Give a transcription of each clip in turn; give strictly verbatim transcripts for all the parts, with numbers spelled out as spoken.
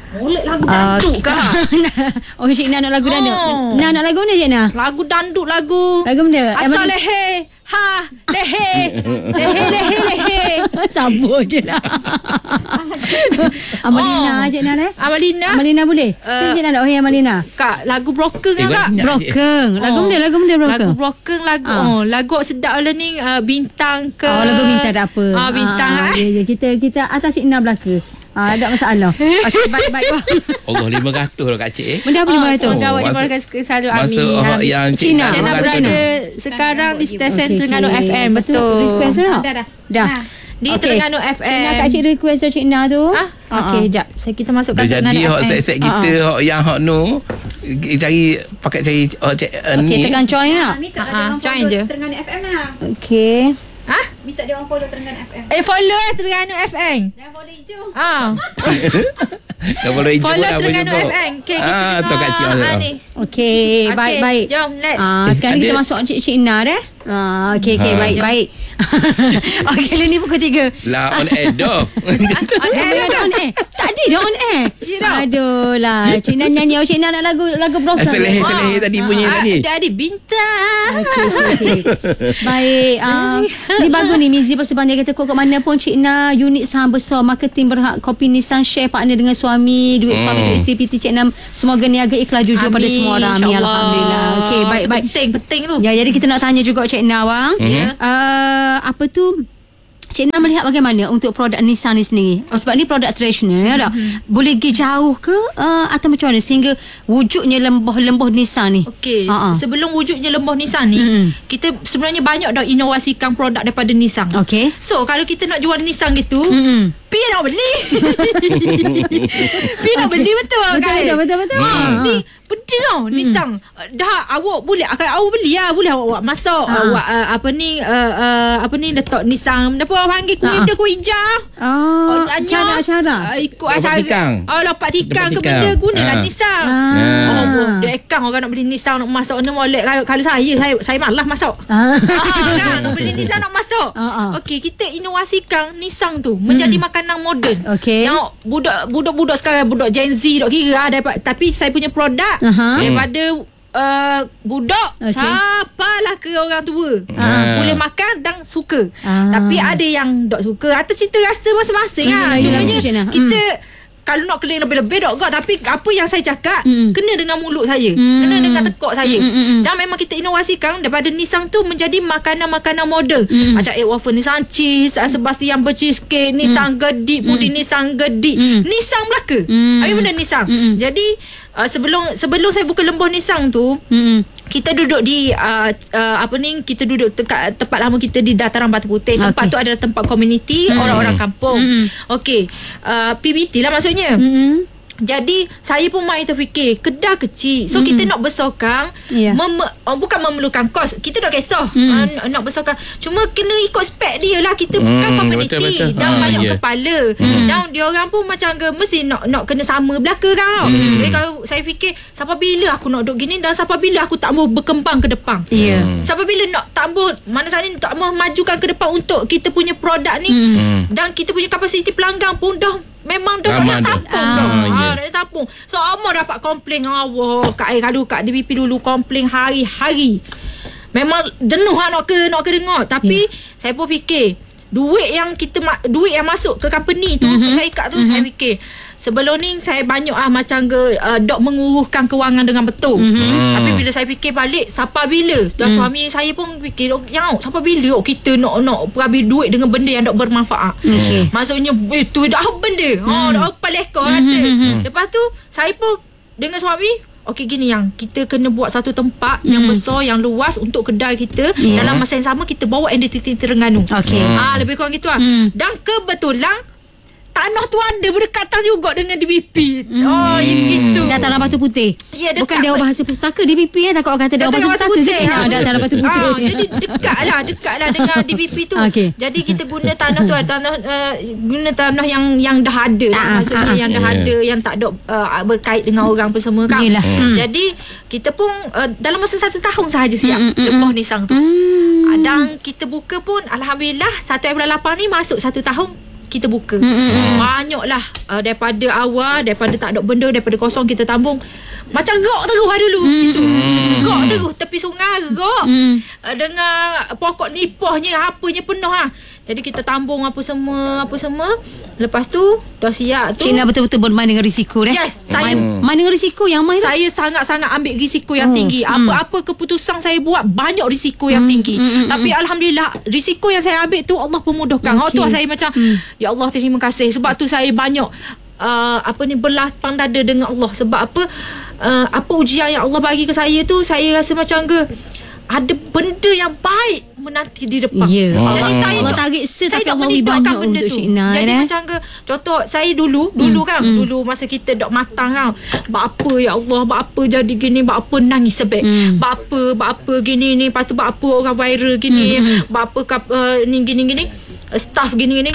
Boleh lagu dandut uh, kah? Oh, Cik Ina nak lagu dandut. Oh. Nak nak lagu mana Cik Ina? Lagu dandut lagu. Lagu mana? Asal lehe. Ha, lehe. Lehe, lehe, lehe. Sabur je lah. Amalina, Oh. Cik Ina eh? Amalina. Amalina boleh? Uh, Cik Ina nak oh Amalina. Kak, lagu Broken Eh, kan kak? banyak. Broken. Lagu Oh. mana? Lagu mana Broken? Lagu Broken lagu. Ah. Oh, lagu sedap lah ni uh, bintang ke. Oh, lagu bintang tak apa. Ah, bintang ah, eh. ya, ya. Kita kita atas Cik Ina belaka. Ah, tak masalah. Okey, baik-baik. Allah lima ratus lah Kak Cik eh. Benda apa lima ratus? Semoga awak Oh, diberkati selalu. Masa Amin. oh, Amin. yang Cik Cik Ina. Ina Cik Ina berada berada sekarang di stesen Terengganu F M. Betul. Request dah? Dah dah. Dah. Di Okey. Terengganu F M. Cik Ina Kak Cik request tu Cik Ina tu. Ah, okey, jap. Saya kita masukkan Dah jadi Terengganu hot F M. set-set kita hot yang hot nu cari pakai cari hot cek uh, Okey, ni. tekan join lah. Minta Ah, dia orang join follow je. Terengganu F M lah. Okey. Ha? Minta dia orang follow Terengganu F M. Eh, follow eh Terengganu F M. Jangan follow hijau. Ah. Dah boleh hijau Follow dah Terengganu boleh F M. Okey, kita Ah, tengok. tu Kak Cik Ah, Azhar. ni. Okey, baik Okey, baik. Jom, let's. Ah, sekarang Eh, kita ada- masuk Cik Cik Ina dah. Ah, okey okey Ha. baik baik. Okey, lah ni pukul tiga. Lah on air dah. On air Dah dah. on air. Tadi dah on air. Ya dah. Aduh lah. Cik Ina nyanyi. Oh, Cik Ina nak lagu lagu Broken. Seleh Ah. seleh tadi bunyi Ah, tadi. Dah ada bintang. Okey, okey, okey. Baik. Uh, ni bagus ni Mizi Pasal Bandia kata kok mana pun Cik Ina unit saham besar marketing berhak kopi Nissan share partner dengan suami duit suami Hmm. duit isteri P T Cik Ina semoga niaga ikhlas jujur pada semua orang. Amin InsyaAllah. alhamdulillah. Okey baik baik. Penting, penting tu. Ya jadi kita nak tanya juga Cik Ina bang. Ya. Uh, apa tu Cik Ina melihat bagaimana untuk produk Nissan ni sendiri? Sebab ni produk tradisional ya tak? Boleh pergi jauh ke uh, atau macam mana sehingga wujudnya lembah-lembah Nissan ni? Okey, Ha, ha. se- sebelum wujudnya lembah Nissan ni, Mm-mm. kita sebenarnya banyak dah inovasikan produk daripada Nissan. Okey. So, kalau kita nak jual Nissan gitu, Mm-mm. pi nak beli. Pi nak beli betul Betul, kan? betul, betul, betul. Ha, Hmm. ni benda tau Nissan. Dah awak boleh akan awak beli lah, boleh awak buat masak, Ha. awak uh, apa ni uh, uh, apa ni letak Nissan. Apa orang panggil kuih Ha. dia kuih hijau. Oh, Oh, cara-cara. uh, ikut Lopak acara. tikang. Oh, lopak tikang Lopak ke tikang. benda gunalah Ha. Nissan. Ah. Oh, boh, dia ekang orang nak beli Nissan nak masak ni molek. Kalau, kalau saya, saya saya malas masak. Ah. Ah, kan, nak beli Nissan nak masak. Ah, ah. Okey, kita inovasikan Nissan tu menjadi makanan moden. Okey. Yang budak budak-budak sekarang budak Gen Z dok kira ah, daripada, tapi saya punya produk Aha. daripada uh, budak Okey. sapalah ke orang tua. Ah. Boleh makan dan suka. Ah. Tapi ada yang dok suka atau cita rasa masing-masing Hmm, ah. yelah, Cumanya yelah. kita kalau nak claim lebih-lebih dok gak, tapi apa yang saya cakap Mm. kena dengan mulut saya, Mm. kena dengan tekak saya. Mm, mm, mm. Dan memang kita inovasikan daripada Nissan tu menjadi makanan-makanan model. Mm. Macam egg waffle Nissan cheese, mm. Sebastian bercheesecake, Nissan gedik, puding Nissan gedik, Mm. Nissan Melaka. Mm. Habis benda Nissan. Mm. Jadi uh, sebelum sebelum saya buka lembah Nissan tu, Hmm. kita duduk di uh, uh, apa ni kita duduk dekat tempat lama kita di Dataran Batu Putih. Tempat Okey. tu adalah tempat komuniti orang-orang kampung. Mm. Okey. Uh, P B T lah maksudnya. Hmm. Jadi saya pun mai terfikir kedah kecil. So Mm. kita nak besarkan Ya. mem- oh, bukan memerlukan kos. Kita tak kisah Mm. uh, nak, nak besarkan. Cuma kena ikut spek dia lah. Kita Mm, bukan komuniti betul-betul. dan Ah, banyak ya. kepala. Dan dia orang pun macam ke mesti nak nak kena sama belaka kan. Mm. Jadi kalau saya fikir sampai bila aku nak duduk gini dan sampai bila aku tak mau berkembang ke depan. Ya. Hmm. Sampai bila nak tambah mana sana ni tak mau majukan ke depan untuk kita punya produk ni. Hmm. Dan kita punya kapasiti pelanggan pun dah memang dah Ramai nak dah. tampung Ah, dah. ya. Ha, dah tampung. So Amar dapat komplain Allah, Kak Ai kalau Kak D B P dulu komplain hari-hari. Memang jenuh lah nak ke nak ke dengar. Tapi saya pun fikir duit yang kita ma- duit yang masuk ke company tu, mm-hmm. saya kat tu mm-hmm. saya fikir sebelum ni saya banyak ah macam ke uh, dok menguruskan kewangan dengan betul. Mm-hmm. Tapi bila saya fikir balik sampai bila dah mm. suami saya pun fikir yang sampai bila ok, kita nak nak habis duit dengan benda yang dok bermanfaat. Okey. Maksudnya itu dah benda. Mm. Ha dah apa lekor kata. Mm-hmm. Lepas tu saya pun dengan suami okey gini yang kita kena buat satu tempat mm. yang besar yang luas untuk kedai kita. Yeah. Dalam masa yang sama kita bawa entiti Terengganu. Okey. Ah ha, lebih kurang gitu lah. Mm. Dan kebetulan tanah tu ada berdekatan juga dengan D B P. Mm. Oh, ya gitu. Dataran Batu Putih. Ya, dekat. Bukan Dewan Bahasa Pustaka D B P eh. Takut orang kata Dewan Bahasa Dataran Pustaka. Batu Putih. Kita nak Dataran Batu Putih. Ah, jadi dekat lah, dekat lah dengan D B P tu. Okey. Jadi kita guna tanah tu, tanah uh, guna tanah yang yang dah ada. Lah. Ah, Maksudnya ah, yang dah yeah. ada, yang tak ada uh, berkait dengan orang apa semua kan. Yelah. Hmm. Jadi kita pun uh, dalam masa satu tahun sahaja siap Hmm, hmm, hmm, lembah hmm. Nissan tu. Hmm. Dan kita buka pun alhamdulillah satu April lapan ni masuk satu tahun kita buka. Mm-hmm. Banyaklah uh, daripada awal, daripada tak ada benda, daripada kosong kita tambung. Macam gok terus lah dulu mm-hmm. situ. Gok terus tepi sungai gok. Mm-hmm. Uh, dengan pokok nipahnya apanya penuh ah. Jadi kita tambung apa semua, apa semua. Lepas tu dah siap tu. Cik Ina betul-betul bermain dengan risiko dah. Yes, saya main, main dengan risiko yang main. Saya sangat-sangat ambil risiko yang hmm. tinggi. Apa-apa keputusan saya buat banyak risiko yang hmm. tinggi. Hmm. Hmm. Tapi alhamdulillah risiko yang saya ambil tu Allah pemudahkan. Okay. Tu saya macam hmm. ya Allah terima kasih. Sebab tu saya banyak uh, apa ni berlapang dada dengan Allah. Sebab apa uh, apa ujian yang Allah bagi ke saya tu, saya rasa macam ke ada benda yang baik menanti di depan. Yeah. Jadi oh. saya Allah dok, tarik se saya tapi dok Allah menidakkan banyak benda untuk tu. Cik Ina. Jadi eh? macam ke contoh saya dulu dulu mm. kan mm. dulu masa kita dok matang kan. Bak apa ya Allah, bak apa jadi gini, bak apa nangis sebab. Mm. Bak apa, bak apa gini ni, lepas tu bak apa orang viral gini, mm. bak apa uh, ni gini gini, uh, staff gini gini.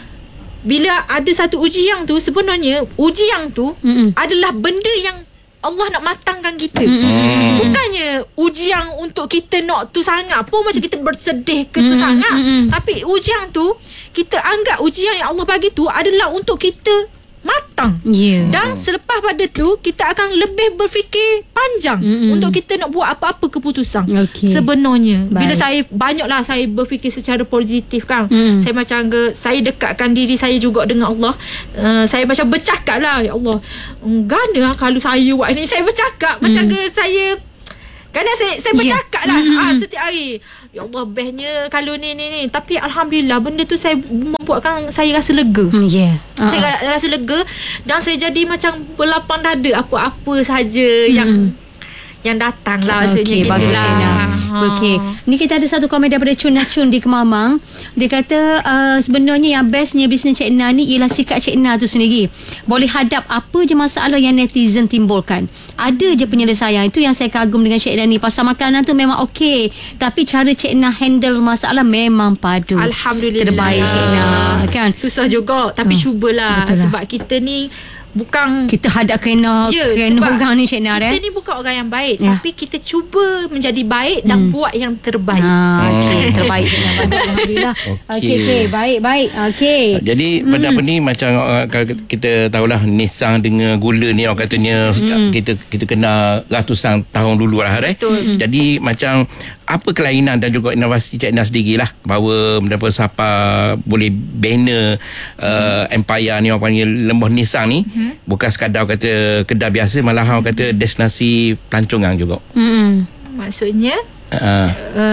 Bila ada satu ujian tu, sebenarnya ujian tu mm. adalah benda yang Allah nak matangkan kita. Mm. Bukannya ujian untuk kita nak tu sangat pun macam kita bersedih ke tu mm. sangat. Mm. Tapi ujian tu kita anggap ujian yang Allah bagi tu adalah untuk kita matang. Yeah. Dan selepas pada tu kita akan lebih berfikir panjang mm-hmm. untuk kita nak buat apa-apa keputusan. Okay. Sebenarnya Baik. bila saya banyaklah saya berfikir secara positif kan. Mm. Saya macam ke, saya dekatkan diri saya juga dengan Allah. Uh, saya macam bercakap lah, ya Allah, gana kalau saya buat ni, saya bercakap mm. macam ke saya Kerana saya, saya bercakap yeah. lah mm-hmm. ah, setiap hari. Ya Allah, bestnya kalau ni ni ni. Tapi alhamdulillah benda tu saya membuatkan saya rasa lega. Mm, yeah. uh-huh. Saya rasa lega. Dan saya jadi macam berlapang dada apa-apa saja mm. yang yang datang lah. Okey, bagus Cina. Okey. Ni kita ada satu komen daripada Cun Nacun di Kemamang. Dia kata uh, sebenarnya yang bestnya bisnes Cik Ina ni ialah sikap Cik Ina tu sendiri. Boleh hadap apa je masalah yang netizen timbulkan. Ada je penyelesaian. Itu yang saya kagum dengan Cik Ina ni. Pasal makanan tu memang okey. Tapi cara Cik Ina handle masalah memang padu. Alhamdulillah. Terbaik Cik Ina. Kan? Susah juga. Tapi hmm. cubalah. Betul lah. Sebab kita ni bukan kita hadap kena ya, kena orang ni Cik Nar. Kita eh? ni bukan orang yang baik ya. Tapi kita cuba menjadi baik dan hmm. buat yang terbaik. ah, Okey, terbaik Cik Nar. Alhamdulillah. Okey, okey, baik, baik. Okey. Jadi hmm. pada apa ni, macam uh, kalau kita tahulah Nissan dengan gula ni orang katanya hmm. kita kita kena ratusan tahun dulu lah. Eh? Betul. Jadi macam apa kelainan dan juga inovasi Cik Nar sendiri lah bahawa mendapat siapa boleh banner uh, empire ni orang panggil Lembah Nissan ni hmm. bukan sekadar kata kedai biasa, malah orang kata destinasi pelancongan juga. Hmm. Maksudnya uh,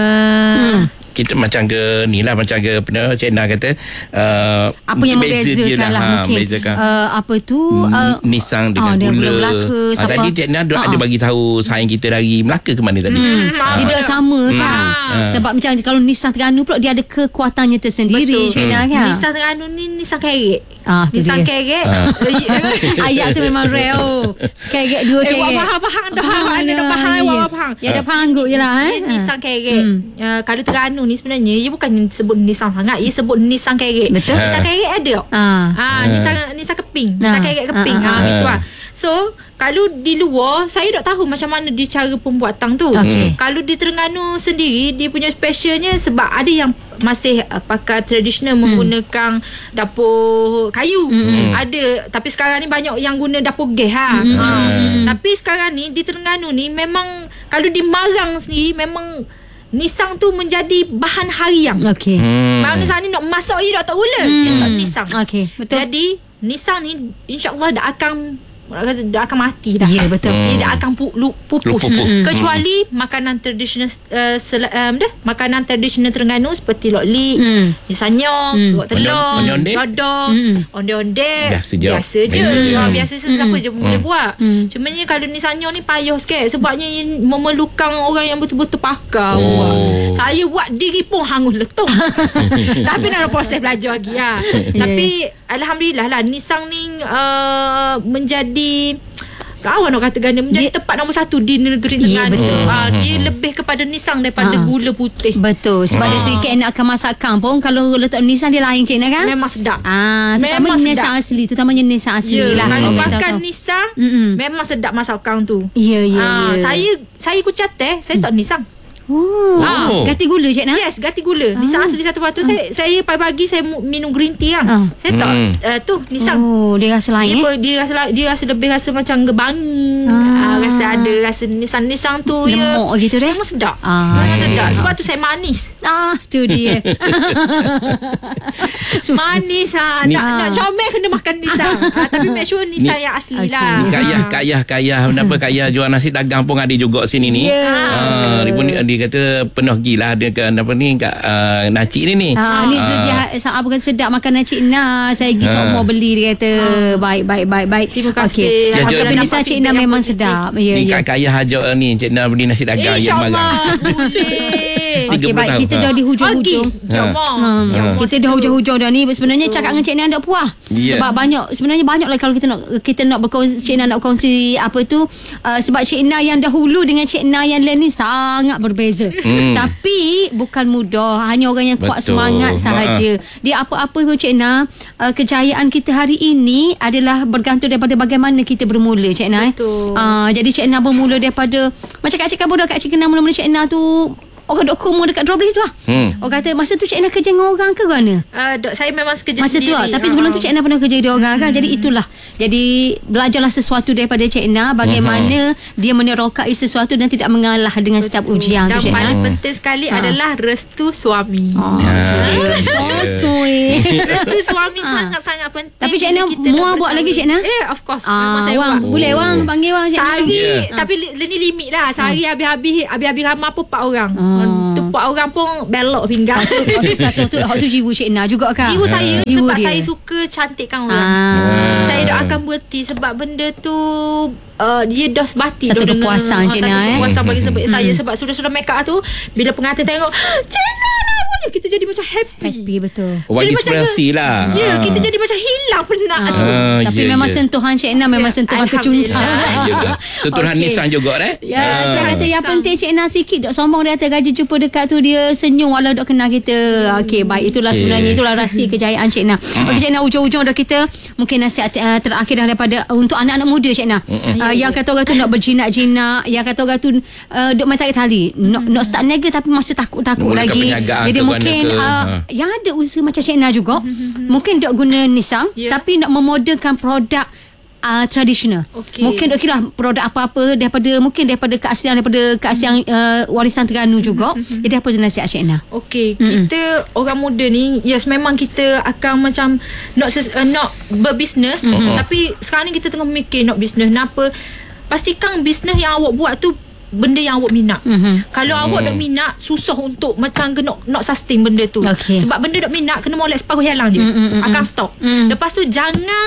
uh, hmm. kita macam ke ni lah, macam ke pernah Cik Ina kata uh, apa yang membezakan lah, ha, mungkin uh, apa tu uh, Nissan dengan oh, gula. Melaka, ha, tadi Cik Ina uh-huh. ada bagi tahu saing kita dari Melaka ke mana tadi. Hmm, ha. Dia tak sama hmm. kan. Ha. Sebab macam kalau Nissan Terengganu pula dia ada kekuatannya tersendiri. Cik Ina kan. Nissan Terengganu ni Nissan Kerek. Ah, Nissan Kerek. Ayat tu memang rare. Kerek dua Eh, Kerek. wah faham dah. Ada dah faham, wah faham. Ya dah panggut je lah eh. Nissan Kerek. Kalau Terengganu ni sebenarnya ia bukan sebut Nissan sangat, ia sebut Nissan Kerek. Betul. Nissan Kerek ada. Ah. Ha, Nissan Nissan Keping. Nissan Kerek Keping. Ha, gitu ah. So, kalau di luar saya tak tahu macam mana dia cara pembuatan tu. Okay. Kalau di Terengganu sendiri dia punya specialnya sebab ada yang masih uh, pakai tradisional hmm. menggunakan dapur kayu. Hmm. Ada, tapi sekarang ni banyak yang guna dapur gas ha. Hmm. ha. Hmm. Tapi sekarang ni di Terengganu ni memang kalau di Marang sendiri memang Nissan tu menjadi bahan harian. Okey. Hmm. Mana saat ni nak masak je tak boleh. Hmm. Dia tak Nissan. Okey, betul. Jadi Nissan ni insya-Allah dah akan dah akan mati dah. Ya, betul. Dia dah akan pu, lu, pupus. Hmm. Kecuali hmm. makanan tradisional uh, sel, um, dah, makanan tradisional Terengganu seperti lok lik, hmm. sanyong, hmm. buat telur, dodol, hmm. onde-onde. Biasa je. Biasa je. Biasa, ha, biasa hmm. siapa je boleh hmm. buat. Hmm. Cuma ni kalau ni sanyong ni payah sikit sebabnya memerlukan orang yang betul-betul pakar. Oh. Saya buat diri pun hangus letung. Tapi nak ada proses belajar lagi lah. Tapi alhamdulillah lah Nissan ni uh, menjadi Kawan nak kata ganda menjadi dia, tempat nombor satu di negeri Terengganu. Ya, betul. Ha, dia lebih kepada Nissan daripada ha. gula putih. Betul. Sebab ha. dari segi keenakan masakan pun kalau letak Nissan dia lain Cik Ina kan? Memang sedap. Ah, terutamanya Nissan asli, terutamanya Nissan asli ya, lah. Kalau makan Nissan memang sedap masakan tu. Ya, ya, ha, ya. Saya saya kucate, saya tak Nissan. Oh, Oh. ganti gula Cik Nah? Yes, ganti gula. Nisang asli satu batu. Saya saya pagi-pagi saya mu- minum green tea kan. Ah. Saya tak Hmm. uh, tu Nisang. Oh, dia rasa lain Dia, eh? per, dia rasa la- dia rasa lebih rasa macam gebangi. Ah. Ah. rasa ada rasa nisang-nisang tu ya. Lemuk gitu deh. Memang sedap. Ah. Memang sedap. Sebab tu saya manis. Ah, tu dia. Manis ah. Ni- Nak, nak comel kena makan nisang. ah, tapi make sure nisang Ni- yang asli Okay. lah. Ni Kayah, kayah, kayah. Kenapa kayah jual nasi dagang pun ada juga sini ni. Ya. Ah, dia pun dia, dia kata penuh gila dia ke apa ni kat uh, nacik ni ni. Ha, ni seperti ha, apa kata sedap makanan Cik Nah. Saya pergi Ha. semua beli dia kata. Baik, baik, baik, baik. Terima kasih. Okey. Ya, Makan je- penisah Cik Nah memang sedap. Ya, Ni ya. kat kayah ajak ni Cik Nah beli nasi dagang je marah. InsyaAllah. Boleh. Tiga Okey, puluh baik. tahun. Kita Ha. dah di hujung-hujung. Pagi. Jomong. Hmm. Ha. Kita dah hujung-hujung dah ni. Sebenarnya cakap dengan Cik Nah tak puas. Ya. Sebab banyak sebenarnya banyak lah kalau kita nak kita nak berkongsi Cik Nah nak kongsi apa tu uh, sebab Cik Nah yang dahulu dengan Cik Nah yang lain ni sangat berbeza. Hmm. Tapi bukan mudah. Hanya orang yang kuat Betul. semangat sahaja. Dia apa-apa pun Cik Nah, uh, kejayaan kita hari ini adalah bergantung daripada bagaimana kita bermula Cik Nah. Betul. Uh, jadi Cik Nah bermula daripada macam Kak Cik Kabur dah Kak Cik kenal mula-mula Cik Nah tu orang duk kumur dekat Droplet tu lah. Hmm. Orang kata masa tu Cik Nah kerja dengan orang ke mana? Uh, dok, saya memang kerja Masa tu sendiri. lah. Tapi sebelum Ah. tu Cik Nah pernah kerja dengan orang kan. Jadi itulah. Jadi belajarlah sesuatu daripada Cik Nah. Bagaimana dia menerokai sesuatu dan tidak mengalah dengan setiap ujian Dan tu Cik Nah. paling penting sekali Ha. adalah restu suami. Oh, Ya. tu dia. So sweet. Restu suami Ha. sangat-sangat penting. Tapi Cik bila Nah, kita muah nak buat lagi, Cik bercakap. Nah? Eh, of course. Memang Ah, saya wang. buat. Boleh wang panggil wang Cik Nah. Sehari Ya. Tapi li- ni limit lah. Sehari habis-habis Habis-habis ramai pun empat orang. Ah. Tu empat orang pun belok pinggang. Okey kata tu hak tu jiwa Cik Nah juga kan. Jiwa saya Jiwa sebab dia. saya suka cantikkan orang. Ah. Saya dah akan berhenti sebab benda tu uh, dia dah sebati Satu dah dengan kepuasan, ah, Cik satu Nah, eh. kepuasan bagi sebab Hmm. saya sebab sudah-sudah make up tu bila pengantin tengok Cik Nah namanya kita jadi macam happy. Happy betul. Bagi Jadi macam inspirasi ke- lah. Ya, Ah. kita jadi macam hilang pensenaan tu. Ah, Tapi ya, memang ya. sentuhan Cik Nah memang Ya, sentuhan Alhamdulillah. kecuntan. Ah, juga. Sentuhan Okey. nisan juga eh. Ya, Ah. saya kata yang Sang. penting Cik Nah sikit dok sombong dia kata gaji jumpa dekat tu dia senyum walau dok kenal kita. Okey, baik itulah Okey. sebenarnya itulah rahsia kejayaan Cik Nah. Okey Cik Nah ujung-ujung dah kita mungkin nasihat uh, terakhir dah daripada untuk anak-anak muda Cik Nah. Uh, yang kata orang tu nak berjinak-jinak, yang kata orang tu uh, duk main tarik tali, nak nak start niaga tapi masih takut-takut Mulakan lagi. perniagaan Jadi ke mungkin mana ke, uh, ha. yang ada usaha macam Cik Nah juga mungkin dok guna Nisang Ya. tapi nak memodelkan produk uh, tradisional. Okey. Mungkin okey lah produk apa-apa daripada mungkin daripada keaslian daripada keaslian uh, warisan Terengganu juga. Jadi apa nasihat Cik Nah? Okey, kita orang muda ni yes memang kita akan macam nak ses, uh, nak berbisnes Mm-hmm. tapi sekarang ni kita tengah mikir nak bisnes. Kenapa? Pastikan bisnes yang awak buat tu benda yang awak minat. Mhm. Kalau Hmm. awak dah minat susah untuk macam kena nak sustain benda tu. Okey. Sebab benda dah minat kena molek separuh jalan je. Mm, mm, mm, Akan mm. stop. Mm. Lepas tu jangan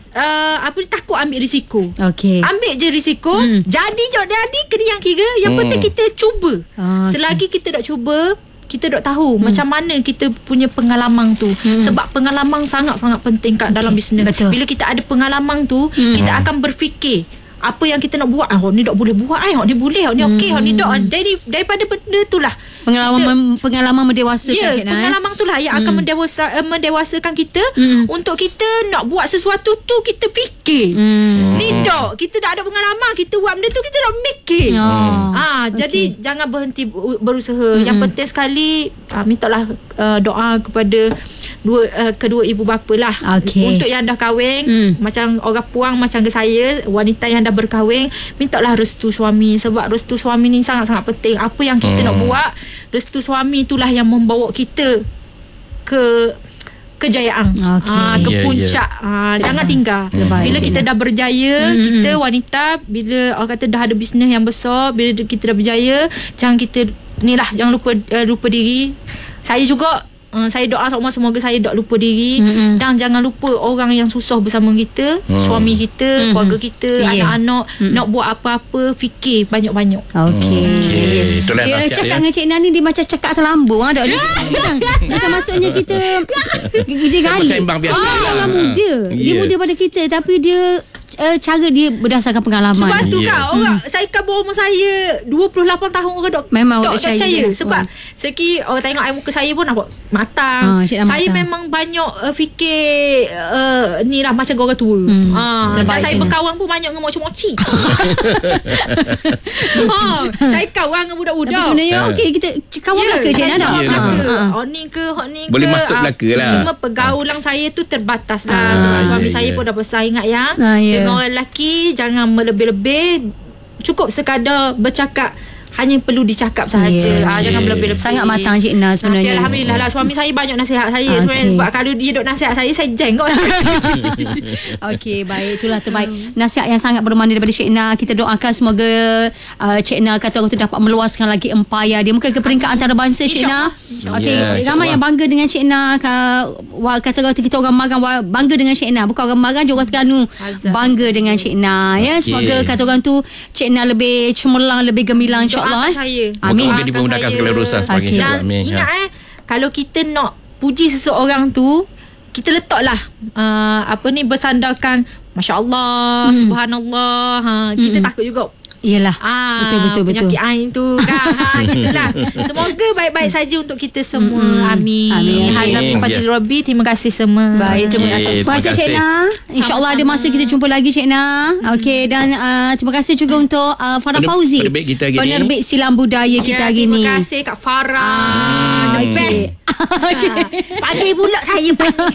uh, apa ni, takut ambil risiko. Okey. Ambil je risiko. Hmm. Jadi je jadi kena yang kira. Yang Hmm. penting kita cuba. Ah, okey. Selagi kita nak cuba, kita nak tahu hmm. macam mana kita punya pengalaman tu. Hmm. Sebab pengalaman sangat-sangat penting kat dalam bisnes. betul. Bila kita ada pengalaman tu, Hmm. kita akan berfikir apa yang kita nak buat. Ah, oh, ni tak boleh buat. Ah, oh, ni boleh. Oh, ni okey. Oh, ni tak. Dari daripada benda tu lah. Pengalaman kita, mem- pengalaman mendewasakan Ya, Cik Nah. pengalaman tu lah yang akan mendewasa, uh, mendewasakan kita. Hmm. Untuk kita nak buat sesuatu tu, kita fikir. Hmm. Ni dok, kita dah ada pengalaman, kita buat benda tu, kita nak mikir. Oh. Ah, Okey. jadi jangan berhenti bu- berusaha. Yang penting sekali ah, mintalah uh, doa kepada dua uh, kedua ibu bapa lah. Okey. Untuk yang dah kahwin, Hmm. macam orang puang macam ke saya, wanita yang dah berkahwin, mintalah restu suami sebab restu suami ni sangat-sangat penting. Apa yang kita Hmm. nak buat, restu suami itulah yang membawa kita ke kejayaan. Okey. Ah, ke Ya, ya. puncak. Ah, jangan tinggal. Terbaik, Bila Cik kita Nah. dah berjaya, Mm-mm. kita wanita bila orang kata dah ada bisnes yang besar, bila kita dah berjaya, jangan kita ni lah jangan lupa uh, lupa diri. Saya juga uh, saya doa sama semoga saya tak lupa diri. Mm-mm. Dan jangan lupa orang yang susah bersama kita, Hmm. suami kita, Mm-mm. keluarga kita, Ya. anak-anak. Mm-mm. Nak buat apa-apa, fikir banyak-banyak. Okey. Okey, itulah Dia nasihat cakap dia. dengan Cik Nah ni dia macam cakap atas lambu ah. Dia bukan maksudnya kita kita gali. Bersembang biasa Ah, lah. orang muda. Dia Ya. muda pada kita tapi dia uh, cara dia berdasarkan pengalaman. Sebab tu Ya. yeah. Kak orang saya kan umur saya dua puluh lapan tahun orang dok Memang dok orang percaya, percaya. sebab Oh. seki orang tengok air muka saya pun nampak matang. Ah, Cik Dah saya matang. memang banyak uh, fikir uh, ni lah macam orang tua. Hmm. Ah, dan Terbaik saya Cik Nah. berkawan pun banyak dengan moci-moci. ha, saya kawan dengan Tapi budak-budak. sebenarnya Ah. okey kita kawan Ya, belaka Cik saya Nah dah. kawan Ya. belaka. Ah. Hok ni ke, hok ni ke. Boleh masuk ah, belaka lah. Cuma pergaulan saya tu terbatas lah. Ah, Sebab ya, suami ya. saya pun dah besar, ingat ya. Ah, ya. Dengan orang lelaki jangan melebih-lebih. Cukup sekadar bercakap, hanya perlu dicakap sahaja. Ya. Ah, jangan Ya. berlebih-lebih. Sangat matang Cik Nah sebenarnya. Tapi Alhamdulillah lah, suami saya banyak nasihat saya. Ah, Sebenarnya okey. sebab kalau dia duk nasihat saya, saya jenggot. Okey, baik, itulah terbaik. Nasihat yang sangat bermakna daripada Cik Nah. Kita doakan semoga uh, Cik Nah kata orang tu dapat meluaskan lagi empayar dia mungkin ke peringkat antarabangsa Cik Nah. InsyaAllah. Okey, Ya, ramai insyaAllah. yang bangga dengan Cik Nah. Kata orang kita orang Magang bangga dengan Cik Nah. Bukan orang Magang, juga orang Terengganu Azal. bangga dengan Cik Nah. Ya, Okey. semoga kata orang tu Cik Nah lebih cemerlang, lebih gemilang insya-Allah. Doakan eh. saya. Moga Doakan dia dimudahkan saya. segala urusan sebagai Okey. insya-Allah. Dan Amin. ingat eh, kalau kita nak puji seseorang tu, kita letaklah uh, apa ni bersandarkan masya-Allah, Hmm. subhanallah. Ha, kita takut juga. Iyalah. Ah, betul betul betul. penyakit ain tu kan. Ha, gitulah. Semoga baik-baik saja untuk kita semua. Mm-mm. Amin. Amin. Hazam Amin. Fadil Rabbi. Terima kasih semua. Baik, terima kasih. Okey, Terima kasih terima Cik kasih. Nah. InsyaAllah ada masa kita jumpa lagi Cik Nah. Okey, dan uh, terima kasih juga untuk uh, Farah Pener- Fauzi. penerbit kita hari ni. Penerbit Silam Budaya kita Ya, hari terima ni. kasih Kak Farah. Ah, The okey. best. Panggil pula saya.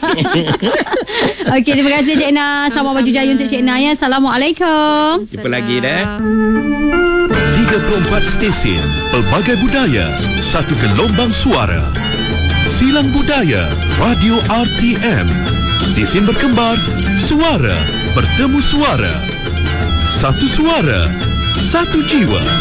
Okey, terima kasih Cik Nah. Selamat baju jaya untuk Cik Nah ya. Assalamualaikum. Jumpa lagi dah. tiga puluh empat stesen pelbagai budaya, satu gelombang suara. Silang Budaya Radio R T M. Stesen berkembar, suara bertemu suara. Satu suara, satu jiwa.